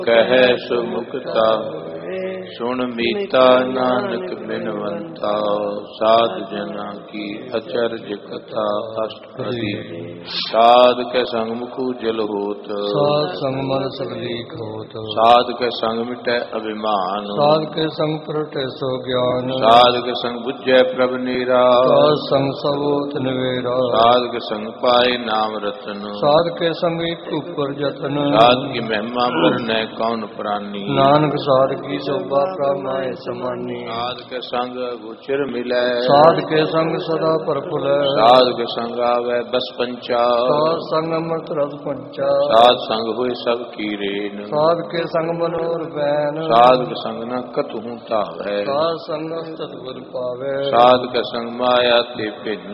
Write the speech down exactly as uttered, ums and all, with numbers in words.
ਕਹੈ ਸੋ ਮੁਕਤਾ ਸੁਣ ਮੀਤਾ ਨਾਨਕ ਬਿਨਵੰਤਾ ਸਾਧ ਜਨਾ ਕੀ ਅਚਰਜ ਕਥਾ ਅਸ਼ਟਪਦੀ ਸਾਧ ਕੇ ਸੰਗ ਮੁਖੂ ਜਲ ਹੋਤ ਸਾਧ ਸੰਗ ਮਨ ਸਗਲੀਕ ਹੋਤ ਸਾਧ ਕੇ ਸੰਗ ਮਿਟੈ ਅਭਿਮਾਨ ਸਾਧ ਕੇ ਸੰਗ ਪ੍ਰਟੈ ਸੋ ਗਿਆਨ ਸਾਧ ਕੇ ਸੰਗ ਬੁਝੈ ਪ੍ਰਭ ਨੀਰਾ ਸਾਧ ਸੰਗ ਸਬੋਤ ਨਵੇਰਾ ਸਾਧ ਕੇ ਸੰਗ ਪਾਏ ਨਾਮ ਰਤਨ ਸਾਧ ਕੇ ਸੰਗ ਇੱਕ ਉਪਰ ਜਤਨ ਸਾਧ ਕੀ ਮਹਿਮਾ ਵਰਨੈ ਕੌਣ ਪ੍ਰਾਨੀ ਨਾਨਕ ਸਾਧ ਕੀ ਸੋਭਾ ਪ੍ਰਭ ਨਾਹਿ ਸਮਾਨੀ ਸਾਧ ਕੇ ਸੰਗ ਗੁਚਰ ਮਿਲੈ ਸਾਧ ਕੇ ਸੰਗ ਸਦਾ ਪਰਪੁਲੈ ਸਾਧ ਕੇ ਸੰਗ ਆਵੈ ਬਸ ਪੰਚਾ ਸਾਧ ਸੰਗ ਅੰਮ੍ਰਿਤ ਰਸ ਪੰਚਾ ਸਾਧ ਸੰਗ ਹੋਏ ਸਭ ਕੀ ਰੇਨ ਸਾਧ ਕੇ ਸੰਗ ਮਨੋਰ ਬੈਨ ਸਾਧ ਕੇ ਸੰਗ ਨ ਕਤਹੂ ਧਾਵੈ ਸਾਧ ਸੰਗ ਸਤਿਗੁਰ ਪਾਵੈ ਸਾਧ ਕੇ ਸੰਗ ਮਾਇਆ ਤੇ ਭਿੰਨ